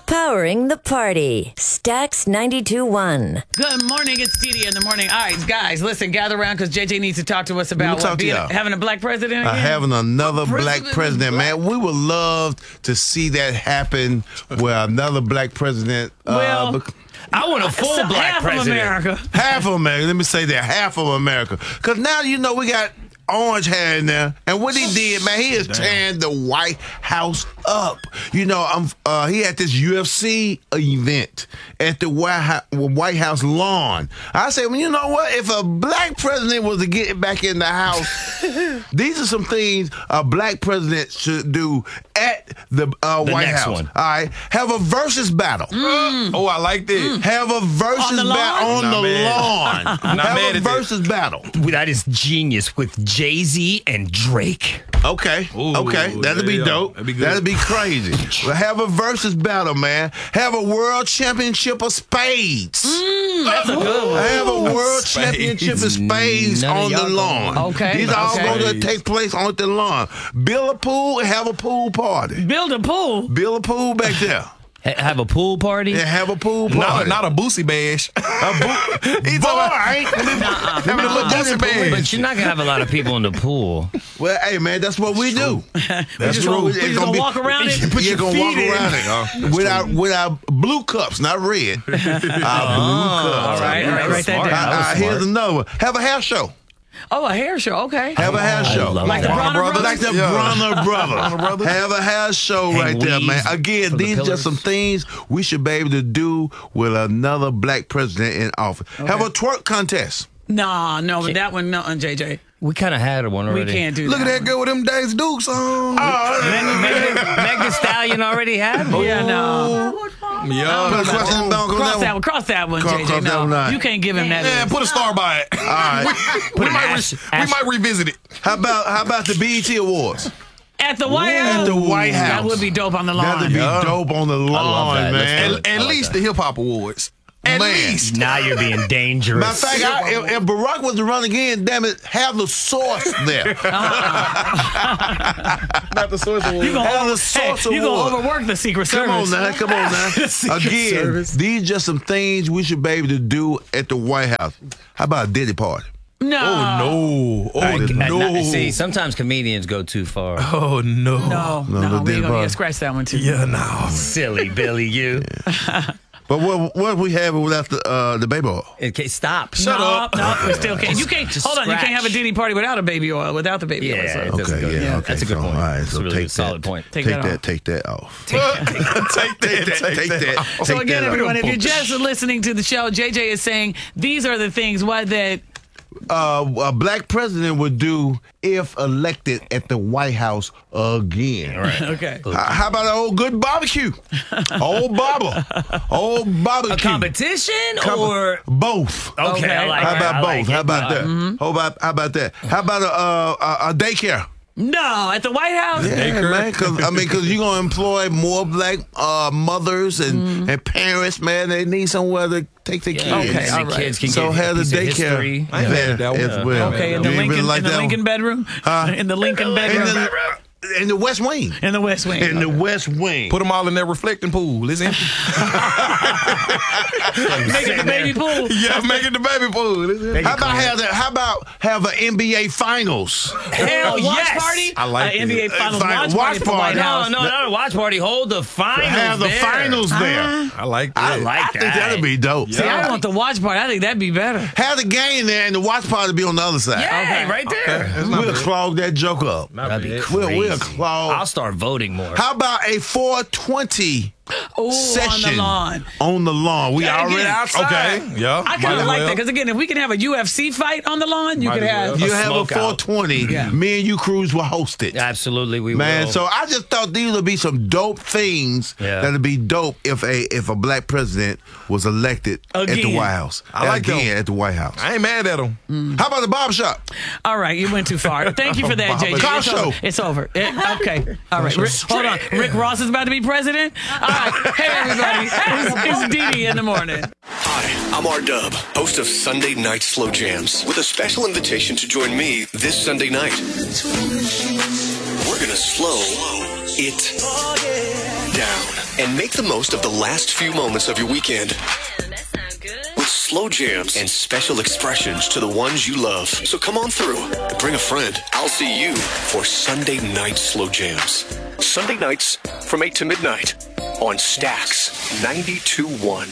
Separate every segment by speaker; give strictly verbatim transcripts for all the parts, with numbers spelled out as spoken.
Speaker 1: Powering the party. Stax ninety-two point one.
Speaker 2: Good morning. It's Dee Dee in the morning. All right, guys, listen, gather around because J J needs to talk to us about
Speaker 3: talk
Speaker 2: what,
Speaker 3: to
Speaker 2: being,
Speaker 3: y'all.
Speaker 2: having a black president again.
Speaker 3: Uh, having another
Speaker 2: What
Speaker 3: black
Speaker 2: president
Speaker 3: president,
Speaker 2: is black?
Speaker 3: man. We would love to see that happen where another black president.
Speaker 2: Well,
Speaker 3: uh, bec-
Speaker 4: I want a full
Speaker 2: so
Speaker 4: black
Speaker 2: half
Speaker 4: president.
Speaker 2: of America.
Speaker 3: half of America. Let me say that half of America, because now you know we got orange hair in there, and what he did, man, he is tearing the White House up. You know, um, uh, he had this U F C event at the White House, White House lawn. I said, well, you know what? If a black president was to get back in the house, these are some things a black president should do at the, uh,
Speaker 4: The
Speaker 3: White
Speaker 4: next
Speaker 3: House.
Speaker 4: one.
Speaker 3: All right, have a versus battle.
Speaker 5: Oh, I like this.
Speaker 3: Have a versus
Speaker 2: On the lawn?
Speaker 3: battle on
Speaker 5: Not
Speaker 3: the
Speaker 5: bad.
Speaker 3: lawn.
Speaker 5: Not
Speaker 3: have
Speaker 5: mad
Speaker 3: a
Speaker 5: at that.
Speaker 3: versus battle.
Speaker 4: That is genius with Jay-Z and Drake.
Speaker 3: Okay,
Speaker 5: Ooh,
Speaker 3: okay, that'll be
Speaker 5: yeah,
Speaker 3: dope.
Speaker 5: that'd be good.
Speaker 3: That'll be crazy. Well, have a versus battle, man. Have a world championship of spades.
Speaker 2: That's a good one.
Speaker 3: Have a world
Speaker 5: Spades.
Speaker 3: championship of spades
Speaker 4: None of
Speaker 3: on the
Speaker 4: y'all
Speaker 3: lawn.
Speaker 4: gonna-
Speaker 2: Okay,
Speaker 3: These are all
Speaker 2: okay.
Speaker 3: going to
Speaker 5: Spades.
Speaker 3: take place on the lawn. Build a pool and have a pool party.
Speaker 2: Build a pool.
Speaker 3: Build a pool back there
Speaker 4: Ha- have a pool party.
Speaker 3: and have a pool
Speaker 5: Not,
Speaker 3: party.
Speaker 5: not a Boosie bash. He's
Speaker 3: Boy,
Speaker 5: all
Speaker 3: I ain't-
Speaker 5: having a little Boosie bash.
Speaker 4: But you're not gonna have a lot of people in the pool.
Speaker 3: Well, hey, man, that's what we do.
Speaker 2: That's
Speaker 3: That's
Speaker 2: true.
Speaker 3: what
Speaker 2: We
Speaker 3: it's
Speaker 2: just
Speaker 3: gonna
Speaker 2: gonna
Speaker 3: be-
Speaker 2: walk around it.
Speaker 3: You're
Speaker 5: your
Speaker 3: gonna walk
Speaker 5: feet in.
Speaker 3: around it uh, with our with our blue cups, not red. Our blue cups.
Speaker 2: All right, all right, write that
Speaker 4: Smart.
Speaker 2: down.
Speaker 3: Uh, uh,
Speaker 4: was
Speaker 3: here's
Speaker 4: smart.
Speaker 3: another one. Have a hair show.
Speaker 2: Oh, a hair show. Okay.
Speaker 3: Have a hair
Speaker 4: I
Speaker 3: show.
Speaker 4: love
Speaker 2: Like the
Speaker 4: that.
Speaker 2: Bronner Brothers?
Speaker 3: Like the
Speaker 5: Yeah.
Speaker 3: Bronner Brothers.
Speaker 5: Bronner Brothers.
Speaker 3: Have a hair show
Speaker 4: Hang
Speaker 3: right there, man.
Speaker 4: weaves
Speaker 3: Again,
Speaker 4: from the
Speaker 3: these just
Speaker 4: pillars.
Speaker 3: some things we should be able to do with another black president in office. Have a twerk contest.
Speaker 2: Nah, no, but that one, no, J J.
Speaker 4: We kind of had one
Speaker 2: We
Speaker 4: already.
Speaker 2: can't do
Speaker 5: Look
Speaker 2: that.
Speaker 5: at that girl with them Days Dukes on.
Speaker 4: Meg, Meg, Meg Thee Stallion already had one.
Speaker 2: Yeah, no.
Speaker 5: Yeah.
Speaker 3: Put a question in the bone,
Speaker 2: Cross
Speaker 3: that
Speaker 2: that
Speaker 3: one.
Speaker 2: one. Cross that one,
Speaker 3: Cross-
Speaker 2: J J.
Speaker 3: cross that
Speaker 2: No,
Speaker 3: one out.
Speaker 2: you can't give him that.
Speaker 5: Yeah, put a star by it.
Speaker 3: All right.
Speaker 5: we,
Speaker 4: an
Speaker 5: might
Speaker 4: ash-
Speaker 5: re-
Speaker 4: ash-
Speaker 5: we might revisit it.
Speaker 3: How about how about the B E T Awards?
Speaker 2: At the White
Speaker 3: At
Speaker 2: House.
Speaker 3: the White House.
Speaker 2: That would be dope on the lawn.
Speaker 3: That'd be
Speaker 5: Yeah.
Speaker 3: dope on the lawn,
Speaker 4: that. Let's
Speaker 3: man.
Speaker 4: do
Speaker 5: At,
Speaker 4: I
Speaker 5: at
Speaker 4: like
Speaker 5: least
Speaker 4: that.
Speaker 5: the hip hop awards. At
Speaker 3: Man.
Speaker 5: least.
Speaker 4: Now you're being dangerous.
Speaker 3: Matter of fact, I, if, if Barack was to run again, damn it, have the source there.
Speaker 5: Not the source award.
Speaker 2: You gonna,
Speaker 3: Have
Speaker 2: over,
Speaker 3: the source
Speaker 2: hey, you gonna
Speaker 3: award.
Speaker 2: overwork the Secret
Speaker 3: Come
Speaker 2: Service.
Speaker 3: on now, come on now. Again,
Speaker 5: Service.
Speaker 3: these just some things we should be able to do at the White House. How about a Diddy party?
Speaker 2: No.
Speaker 5: Oh, no. Oh,
Speaker 4: I- I-
Speaker 5: no.
Speaker 4: See, sometimes comedians go too far.
Speaker 5: Oh, no.
Speaker 2: No,
Speaker 3: No,
Speaker 2: no,
Speaker 3: the
Speaker 2: we
Speaker 3: Diddy
Speaker 2: ain't gonna
Speaker 3: party.
Speaker 2: yeah, scratch that one too.
Speaker 5: Yeah, no.
Speaker 4: Silly Billy, you.
Speaker 3: But what what we have without the uh, the baby oil?
Speaker 4: Okay, stop.
Speaker 5: Shut
Speaker 2: no,
Speaker 5: up.
Speaker 2: No, we still can't. You can't.
Speaker 4: Just
Speaker 2: Hold on, you can't have a
Speaker 4: scratch.
Speaker 2: Diddy party without a baby oil, without the baby oil.
Speaker 4: Yeah,
Speaker 2: So.
Speaker 4: that's
Speaker 3: Okay,
Speaker 4: good.
Speaker 3: yeah,
Speaker 4: Yeah,
Speaker 3: okay.
Speaker 4: that's a good
Speaker 3: so,
Speaker 4: point.
Speaker 3: All right,
Speaker 4: That's
Speaker 3: so
Speaker 4: a really
Speaker 3: take
Speaker 4: good, solid
Speaker 3: that,
Speaker 4: point.
Speaker 2: Take
Speaker 3: Take
Speaker 2: that
Speaker 3: that,
Speaker 2: off.
Speaker 3: take that off.
Speaker 5: Take that.
Speaker 3: Take that, take that.
Speaker 2: So
Speaker 3: take
Speaker 2: again,
Speaker 3: that
Speaker 2: everyone,
Speaker 3: off.
Speaker 2: if you're just listening to the show, J J is saying these are the things what that
Speaker 3: uh, a black president would do if elected at the White House again.
Speaker 4: Right.
Speaker 2: okay.
Speaker 3: H- How about an old good barbecue? Old barbber. Old barbecue.
Speaker 4: A competition
Speaker 3: Com-
Speaker 4: or
Speaker 3: both.
Speaker 4: okay,
Speaker 2: Okay.
Speaker 4: I like
Speaker 3: How
Speaker 4: that.
Speaker 3: about
Speaker 4: I
Speaker 3: both?
Speaker 4: like
Speaker 3: How
Speaker 4: it.
Speaker 3: about that?
Speaker 2: Mm-hmm.
Speaker 3: How about how about that? How about a uh, a, a daycare?
Speaker 2: No, at the White House.
Speaker 3: Yeah, man. Cause I mean, cause you're gonna employ more black uh, mothers and, and parents. Man, they need somewhere to take their
Speaker 4: Yeah,
Speaker 3: kids.
Speaker 2: Okay,
Speaker 4: and
Speaker 2: all
Speaker 4: the
Speaker 2: right.
Speaker 4: kids can
Speaker 3: So
Speaker 4: get
Speaker 3: have
Speaker 4: a
Speaker 3: the
Speaker 4: piece of
Speaker 3: daycare
Speaker 4: history.
Speaker 5: I ain't mad at that one.
Speaker 3: as well.
Speaker 2: Okay, in the
Speaker 3: You ain't
Speaker 2: Lincoln,
Speaker 3: really like
Speaker 2: in the
Speaker 3: that
Speaker 2: Lincoln
Speaker 3: one?
Speaker 2: bedroom.
Speaker 3: Huh?
Speaker 2: In the Lincoln
Speaker 3: In
Speaker 2: bedroom.
Speaker 3: the, in the West Wing.
Speaker 2: In the West Wing.
Speaker 3: In the West Wing.
Speaker 5: Put them all in that reflecting pool. It's empty.
Speaker 2: Make it the baby pool.
Speaker 5: Yeah, make it the baby pool. It's empty.
Speaker 3: How about have the, How about have an N B A Finals?
Speaker 4: Hell
Speaker 2: watch
Speaker 4: yes.
Speaker 2: party.
Speaker 5: I like
Speaker 2: uh, N B A
Speaker 5: it.
Speaker 2: Finals
Speaker 3: Fi-
Speaker 2: watch,
Speaker 3: watch
Speaker 2: party at the White
Speaker 3: party.
Speaker 4: No,
Speaker 2: House.
Speaker 4: no, not a watch party. Hold the finals.
Speaker 3: Have the
Speaker 4: there.
Speaker 3: finals there.
Speaker 5: I like that.
Speaker 4: I like
Speaker 3: I think
Speaker 4: that.
Speaker 3: that'd be dope.
Speaker 2: See, I want the watch party. I think that'd be better.
Speaker 3: Have the game there and the watch party be on the other side.
Speaker 4: Yeah,
Speaker 2: Okay.
Speaker 4: right there.
Speaker 5: Okay, that's not
Speaker 3: We'll
Speaker 5: bad.
Speaker 3: clog that joke up.
Speaker 5: Not
Speaker 4: That'd be
Speaker 5: bad.
Speaker 4: crazy.
Speaker 3: We'll, we'll clog.
Speaker 4: I'll start voting more.
Speaker 3: How about a four twenty
Speaker 2: Ooh,
Speaker 3: session
Speaker 2: on the lawn.
Speaker 3: on the lawn? We
Speaker 2: Yeah,
Speaker 3: already
Speaker 2: again.
Speaker 3: outside.
Speaker 5: Okay, yeah.
Speaker 2: I kind
Speaker 5: Might
Speaker 2: of
Speaker 5: as
Speaker 2: like
Speaker 5: well.
Speaker 2: that because again, if we can have a U F C fight on the lawn, you
Speaker 5: Might
Speaker 2: could
Speaker 5: as
Speaker 2: have.
Speaker 5: well.
Speaker 3: You have a
Speaker 4: smoke
Speaker 3: four
Speaker 4: out.
Speaker 3: twenty.
Speaker 2: Yeah.
Speaker 3: Me and you crews will host it.
Speaker 4: Absolutely, we
Speaker 3: Man,
Speaker 4: will.
Speaker 3: so I just thought these would be some dope things
Speaker 4: Yeah.
Speaker 3: that'd be dope if a if a black president was elected at the
Speaker 2: Again.
Speaker 3: White House.
Speaker 5: I like
Speaker 3: Again
Speaker 5: them.
Speaker 3: at the White House.
Speaker 5: I ain't mad at them.
Speaker 3: How about the barbershop?
Speaker 2: All right, you went too far. Thank you for that, J J.
Speaker 3: Car
Speaker 2: It's
Speaker 3: show.
Speaker 2: over. It's over. It- okay. All right. Rick, hold on. Rick Ross is about to be president. All right. Hey, everybody. It's, it's Dee Dee in the morning.
Speaker 6: Hi, I'm R-Dub, host of Sunday Night Slow Jams, with a special invitation to join me this Sunday night. We're gonna slow it down. and make the most of the last few moments of your weekend.
Speaker 1: Man, that sounds good.
Speaker 6: With slow jams and special expressions to the ones you love. So come on through and bring a friend. I'll see you for Sunday Night Slow Jams. Sunday nights from eight to midnight on Stax ninety-two point one.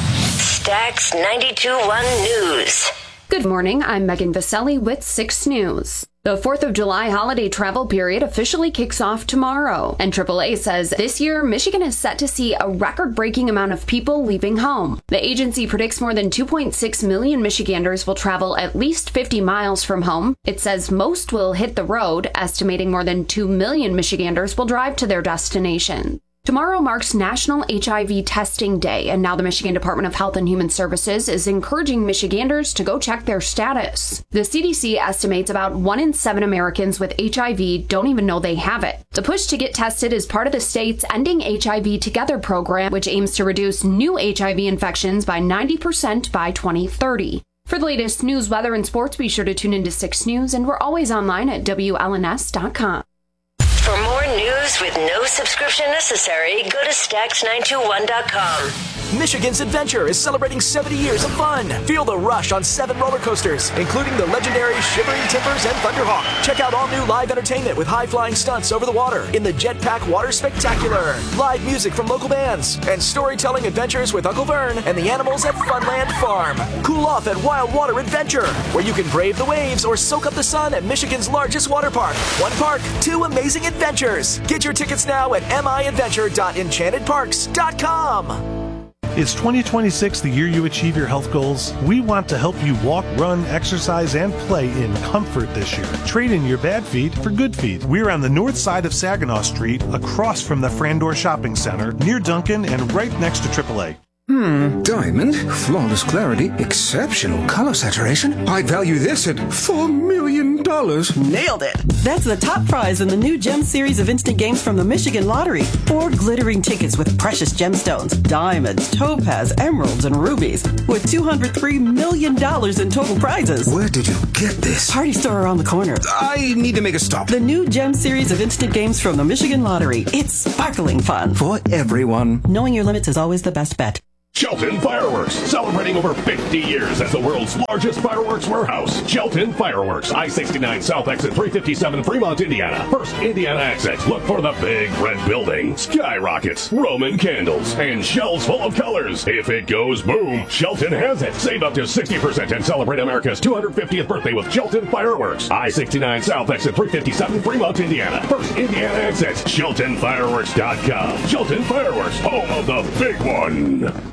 Speaker 1: Stax ninety-two point one News.
Speaker 7: Good morning, I'm Megan Vaselli with six News. The fourth of July holiday travel period officially kicks off tomorrow, and triple A says this year Michigan is set to see a record-breaking amount of people leaving home. The agency predicts more than two point six million Michiganders will travel at least fifty miles from home. It says most will hit the road, estimating more than two million Michiganders will drive to their destination. Tomorrow marks National H I V Testing Day, and now the Michigan Department of Health and Human Services is encouraging Michiganders to go check their status. The C D C estimates about one in seven Americans with H I V don't even know they have it. The push to get tested is part of the state's Ending H I V Together program, which aims to reduce new H I V infections by ninety percent by twenty thirty. For the latest news, weather, and sports, be sure to tune into six News, and we're always online at W L N S dot com.
Speaker 1: For more news with no subscription necessary, go to Stax nine two one dot com.
Speaker 8: Michigan's Adventure is celebrating seventy years of fun. Feel the rush on seven roller coasters, including the legendary Shivering Timbers and Thunderhawk. Check out all new live entertainment with high-flying stunts over the water in the Jetpack Water Spectacular. Live music from local bands and storytelling adventures with Uncle Vern and the animals at Funland Farm. Cool off at Wild Water Adventure, where you can brave the waves or soak up the sun at Michigan's largest water park. One park, two amazing adventures. Get your tickets now at m i adventure dot enchanted parks dot com.
Speaker 9: Is twenty twenty-six the year you achieve your health goals? We want to help you walk, run, exercise, and play in comfort this year. Trade in your bad feet for good feet. We're on the north side of Saginaw Street, across from the Frandor Shopping Center, near Duncan, and right next to triple A.
Speaker 10: Hmm, diamond, flawless clarity, exceptional color saturation. I'd value this at four million dollars.
Speaker 11: Nailed it! That's the top prize in the new Gem series of instant games from the Michigan Lottery. Four glittering tickets with precious gemstones, diamonds, topaz, emeralds, and rubies, with two hundred three million dollars in total prizes.
Speaker 10: Where did you get this?
Speaker 11: Party store around the corner.
Speaker 10: I need to make a stop.
Speaker 11: The new Gem series of instant games from the Michigan Lottery. It's sparkling fun.
Speaker 10: For everyone.
Speaker 11: Knowing your limits is always the best bet.
Speaker 12: Shelton Fireworks, celebrating over fifty years as the world's largest fireworks warehouse. Shelton Fireworks, I sixty-nine South Exit three fifty-seven, Fremont, Indiana. First Indiana exit. Look for the big red building, skyrockets, Roman candles, and shells full of colors. If it goes boom, Shelton has it. Save up to sixty percent and celebrate America's two hundred fiftieth birthday with Shelton Fireworks. I sixty-nine South Exit three fifty-seven, Fremont, Indiana. First Indiana exit. Shelton Fireworks dot com. Shelton Fireworks, home of the big one.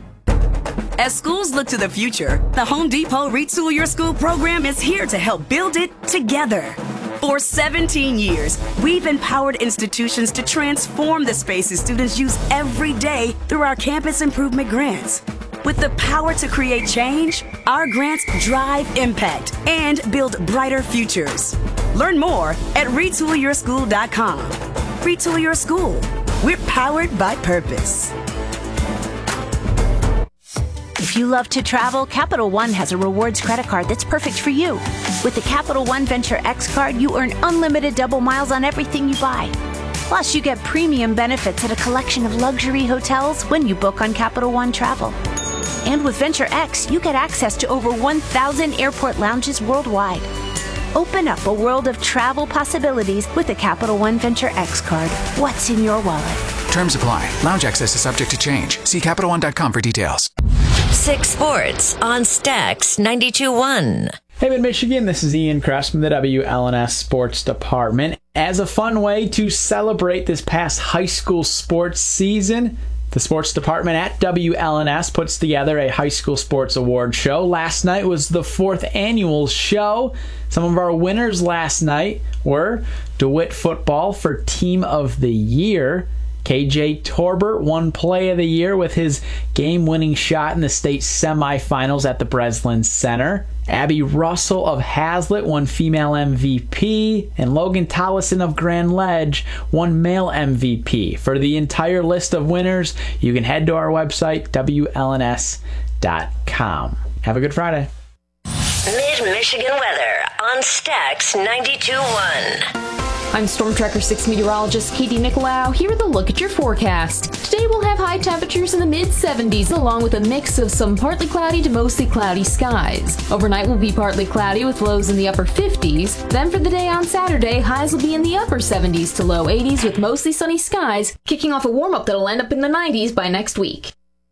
Speaker 13: As schools look to the future, the Home Depot Retool Your School program is here to help build it together. For seventeen years, we've empowered institutions to transform the spaces students use every day through our campus improvement grants. With the power to create change, our grants drive impact and build brighter futures. Learn more at retool your school dot com. Retool Your School. We're powered by purpose.
Speaker 14: If you love to travel, Capital One has a rewards credit card that's perfect for you. With the Capital One Venture X card, you earn unlimited double miles on everything you buy. Plus, you get premium benefits at a collection of luxury hotels when you book on Capital One Travel. And with Venture X, you get access to over one thousand airport lounges worldwide. Open up a world of travel possibilities with the Capital One Venture X card. What's in your wallet?
Speaker 15: Terms apply. Lounge access is subject to change. See Capital One dot com for details.
Speaker 1: Six Sports on Stax ninety-two point one.
Speaker 16: Hey, Mid-Michigan, this is Ian Kress from the W L N S Sports Department. As a fun way to celebrate this past high school sports season, the sports department at W L N S puts together a high school sports award show. Last night was the fourth annual show. Some of our winners last night were DeWitt Football for Team of the Year. K J Torbert won Play of the Year with his game-winning shot in the state semifinals at the Breslin Center. Abby Russell of Hazlitt won Female M V P, and Logan Tollison of Grand Ledge won Male M V P. For the entire list of winners, you can head to our website, W L N S dot com. Have a good Friday.
Speaker 1: Mid-Michigan weather on Stax ninety-two point one.
Speaker 7: I'm Storm Tracker six meteorologist Katie Nicolau. Here with a look at your forecast. Today we'll have high high temperatures in the mid seventies, along with a mix of some partly cloudy to mostly cloudy skies. Overnight will be partly cloudy with lows in the upper fifties. Then for the day on Saturday, highs will be in the upper seventies to low eighties with mostly sunny skies, kicking off a warm-up that'll end up in the nineties by next week.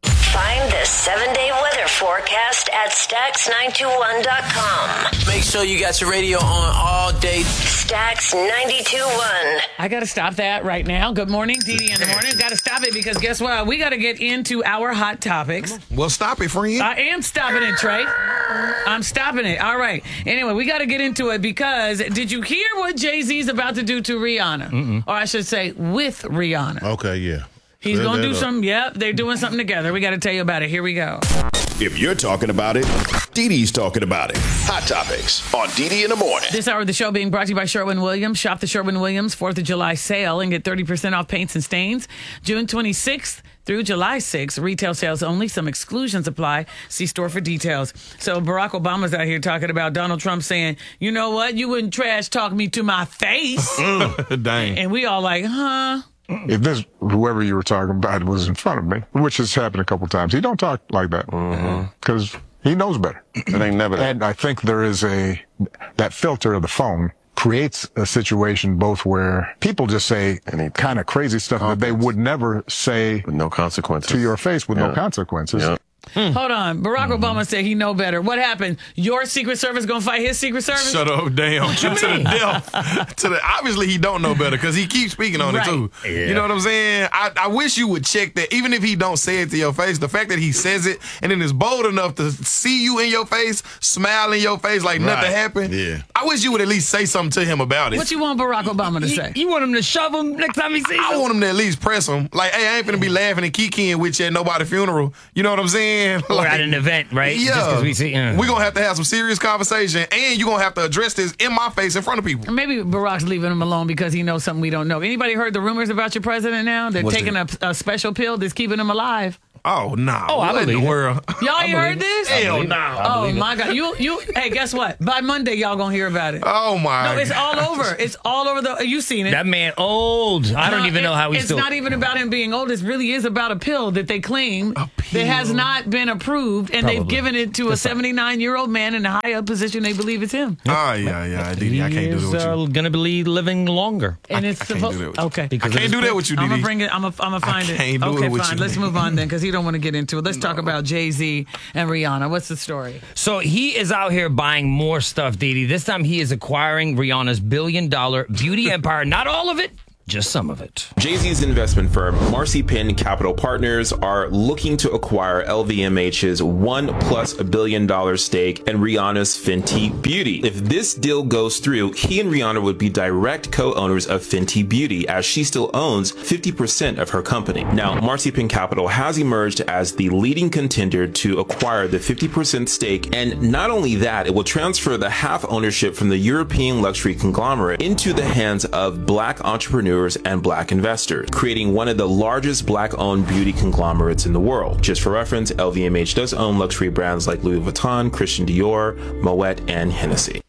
Speaker 1: Find the seven-day weather forecast at Stax nine two one dot com.
Speaker 17: Make sure you got your radio on all day.
Speaker 1: Stax ninety-two point one.
Speaker 2: I got to stop that right now. Good morning, Dee Dee in the morning. Got to stop it because guess what? We got to get into our hot topics.
Speaker 5: Well, stop it, friend.
Speaker 2: I am stopping it, Trey. I'm stopping it. All right. Anyway, we got to get into it because did you hear what Jay-Z's about to do to Rihanna?
Speaker 3: Mm-mm.
Speaker 2: Or I should say with Rihanna.
Speaker 3: Okay, yeah.
Speaker 2: He's
Speaker 3: Set
Speaker 2: going to
Speaker 3: that
Speaker 2: do
Speaker 3: up.
Speaker 2: something. Yep, they're doing something together. We got to tell you about it. Here we go.
Speaker 18: If you're talking about it, Dee Dee's talking about it. Hot Topics on Dee Dee in the morning.
Speaker 2: This hour of the show being brought to you by Sherwin-Williams. Shop the Sherwin-Williams fourth of July sale and get thirty percent off paints and stains. June twenty-sixth through July sixth. Retail sales only. Some exclusions apply. See store for details. So Barack Obama's out here talking about Donald Trump saying, you know what? You wouldn't trash talk me to my face.
Speaker 5: Dang.
Speaker 2: And we all like, huh?
Speaker 19: If this, whoever you were talking about was in front of me, which has happened a couple times, he don't talk like that because he knows better. It ain't never that. And I think there is a, that filter of the phone creates a situation both where people just say any kind of crazy stuff that they would never say with no consequences to your face with
Speaker 20: Yeah.
Speaker 19: no consequences.
Speaker 20: Yeah.
Speaker 2: Hold on. Barack Obama said he know better. What happened? Your Secret Service going to fight his Secret Service?
Speaker 5: Shut up, damn. To the death. To the, obviously, he don't know better because he keeps speaking on
Speaker 2: Right.
Speaker 5: it, too.
Speaker 2: Yeah.
Speaker 5: You know what I'm saying? I, I wish you would check that. Even if he don't say it to your face, the fact that he says it and then is bold enough to see you in your face, smile in your face like nothing
Speaker 3: Right.
Speaker 5: happened.
Speaker 3: Yeah.
Speaker 5: I wish you would at least say something to him about it.
Speaker 2: What you want Barack Obama to say?
Speaker 5: You want him to shove him next time he sees I want him to at least press him. Like, hey, I ain't finna be laughing and kikiing with you at nobody's funeral. You know what I'm saying?
Speaker 4: Or
Speaker 5: Like,
Speaker 4: at an event, right?
Speaker 5: Yeah.
Speaker 4: Just 'cause we see. Uh.
Speaker 5: We're going to have to have some serious conversation, and you're going to have to address this in my face in front of people.
Speaker 2: Maybe Barack's leaving him alone because he knows something we don't know. Anybody heard the rumors about your president now? They're
Speaker 5: What's
Speaker 2: taking a, a special pill that's keeping him alive.
Speaker 5: Oh, nah.
Speaker 2: Oh, I
Speaker 5: What in
Speaker 2: believe
Speaker 5: the
Speaker 2: it.
Speaker 5: world?
Speaker 2: Y'all
Speaker 5: I
Speaker 2: ain't heard
Speaker 5: believe it.
Speaker 2: this?
Speaker 5: Hell no.
Speaker 2: Oh my God! You you. Hey, guess what? By Monday, y'all gonna hear about it.
Speaker 5: Oh my!
Speaker 2: No, it's all over. It's all over the. You seen it?
Speaker 4: That man old. I don't
Speaker 2: No,
Speaker 4: even
Speaker 2: it-
Speaker 4: know how he's
Speaker 2: It's
Speaker 4: still.
Speaker 2: not even about him being old. It really is about a pill that they claim that has not been approved, and they've
Speaker 4: Probably.
Speaker 2: given it to a seventy-nine-year-old man in a high up position. They believe it's him.
Speaker 5: Oh, yeah, yeah. Dee Dee, I can't do that with you.
Speaker 4: uh, going to be living longer.
Speaker 2: And it's
Speaker 5: I can't
Speaker 2: supposed.
Speaker 5: do that with you.
Speaker 2: Okay,
Speaker 5: I can't do that with you,
Speaker 2: I'm
Speaker 5: Dee
Speaker 2: gonna
Speaker 5: Dee.
Speaker 2: bring it. I'm gonna. I'm gonna find
Speaker 5: I
Speaker 2: it.
Speaker 5: can't do
Speaker 2: okay,
Speaker 5: it with
Speaker 2: fine.
Speaker 5: you.
Speaker 2: Let's move on then, because he don't want to get into it. Let's talk about Jay-Z and Rihanna. What's the story?
Speaker 4: So he is out here buying more stuff, Dee Dee. This time he is acquiring Rihanna's billion dollar beauty empire. Not all of it, just some of it.
Speaker 20: Jay-Z's investment firm, Marcy-Penn Capital Partners, are looking to acquire L V M H's one plus a billion dollar stake in Rihanna's Fenty Beauty. If this deal goes through, he and Rihanna would be direct co-owners of Fenty Beauty, as she still owns fifty percent of her company. Now, Marcy-Penn Capital has emerged as the leading contender to acquire the fifty percent stake, and not only that, it will transfer the half ownership from the European luxury conglomerate into the hands of black entrepreneurs and black investors, creating one of the largest black-owned beauty conglomerates in the world. Just for reference, L V M H does own luxury brands like Louis Vuitton, Christian Dior, Moet, and Hennessy.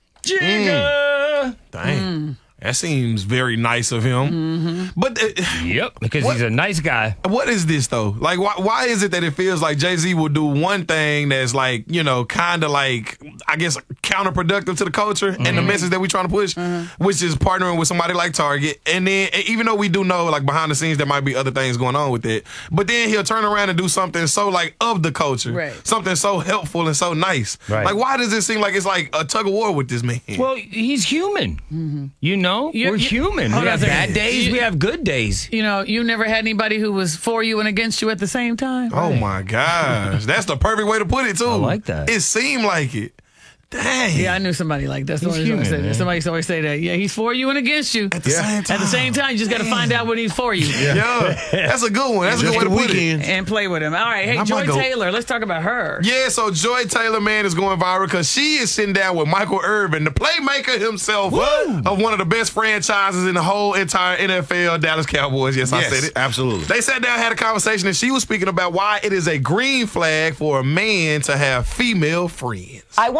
Speaker 5: Jigga! Dang. That seems very nice of him. But uh,
Speaker 4: yep, because
Speaker 5: what-
Speaker 4: he's a nice guy.
Speaker 5: What is this though? Like, why? Why is it that it feels like Jay-Z will do one thing that's like, you know, kind of like, I guess, counterproductive to the culture and the message that we're trying to push, which is partnering with somebody like Target. And then, even though we do know, like behind the scenes, there might be other things going on with it, but then he'll turn around and do something so like of the culture,
Speaker 2: Right.
Speaker 5: something so helpful and so nice.
Speaker 4: Right.
Speaker 5: Like, why does it seem like it's like a tug of war with this man?
Speaker 4: Well, he's human. You know,
Speaker 2: You-
Speaker 4: we're
Speaker 2: you-
Speaker 4: human.
Speaker 2: hold
Speaker 4: We
Speaker 2: on
Speaker 4: have
Speaker 2: a second.
Speaker 4: bad days.
Speaker 2: You-
Speaker 4: we have good days.
Speaker 2: You know, you never had anybody who was for you and against you at the same time.
Speaker 5: Oh my gosh, that's the perfect way to put it too. I
Speaker 4: like that.
Speaker 5: It seemed like it. Dang.
Speaker 2: Yeah, I knew somebody like that.
Speaker 4: He's
Speaker 2: Somebody always
Speaker 4: human,
Speaker 2: say that.
Speaker 4: man.
Speaker 2: Somebody always say that. Yeah, he's for you and against you.
Speaker 5: At the same time.
Speaker 2: At the same time, you just got to find out when he's for you.
Speaker 5: Yeah, that's a good one. That's a good way to put it.
Speaker 2: And play with him. All right, hey,
Speaker 5: I
Speaker 2: Joy
Speaker 5: might go-
Speaker 2: Taylor, let's talk about her.
Speaker 5: Yeah, so Joy Taylor, man, is going viral because she is sitting down with Michael Irvin, the playmaker himself of one of the best franchises in the whole entire N F L, Dallas Cowboys. Yes, I
Speaker 3: Yes,
Speaker 5: said it.
Speaker 3: absolutely.
Speaker 5: They sat down, had a conversation, and she was speaking about why it is a green flag for a man to have female friends.
Speaker 21: I want to know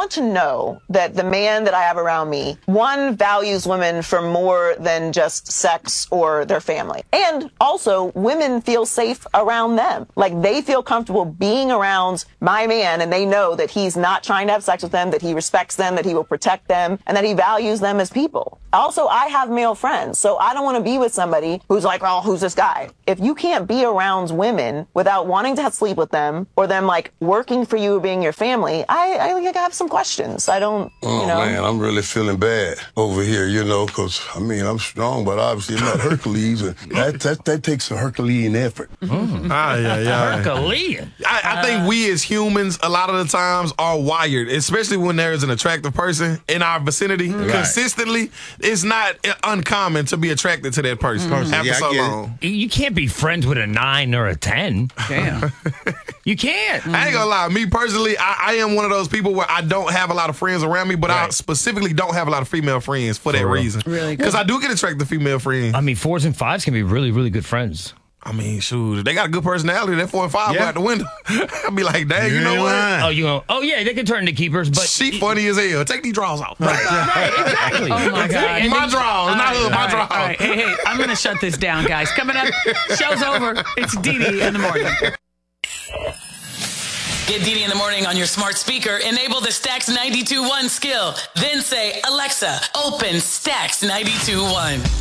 Speaker 21: know that the man that I have around me, one, values women for more than just sex or their family. And also, women feel safe around them. Like, they feel comfortable being around my man, and they know that he's not trying to have sex with them, that he respects them, that he will protect them, and that he values them as people. Also, I have male friends, so I don't want to be with somebody who's like, oh, who's this guy? If you can't be around women without wanting to have sleep with them or them like working for you or being your family, I, I, I have some questions. I don't,
Speaker 22: oh,
Speaker 21: you know.
Speaker 22: man, I'm really feeling bad over here, you know, because, I mean, I'm strong, but obviously I'm not Hercules, and that, that, that takes a Herculean effort.
Speaker 5: Mm. Ah, yeah, yeah.
Speaker 4: Herculean.
Speaker 5: I, I think we as humans, a lot of the times, are wired, especially when there's an attractive person in our vicinity right. consistently. It's not uncommon to be attracted to that person mm-hmm. after
Speaker 4: yeah,
Speaker 5: so long.
Speaker 4: You can't be friends with a nine or a ten.
Speaker 2: Damn.
Speaker 4: You can't.
Speaker 5: I ain't gonna lie. Me personally, I, I am one of those people where I don't have a lot of friends around me, but right. I specifically don't have a lot of female friends for, for that real. reason.
Speaker 2: Really?
Speaker 5: Because I do get attracted to female friends.
Speaker 4: I mean, fours and fives can be really, really good friends.
Speaker 5: I mean, shoot, if they got a good personality, that four and five yeah. go out the window. I'll be like, dang, you, you know what?
Speaker 4: Lying. Oh, you know, oh yeah, they can turn into keepers, but
Speaker 5: she funny as hell. Take these drawers off.
Speaker 4: Right, right exactly.
Speaker 2: Oh my
Speaker 5: exactly.
Speaker 2: God,
Speaker 5: my drawers, not
Speaker 2: right,
Speaker 5: my
Speaker 2: right,
Speaker 5: drawers.
Speaker 2: Right. Hey, hey, I'm gonna shut this down, guys. Coming up, show's over. It's Dee Dee in the morning. Get Dee Dee in the morning on your smart speaker. Enable the Stacks ninety-two point one skill. Then say, Alexa, open Stacks ninety-two point one.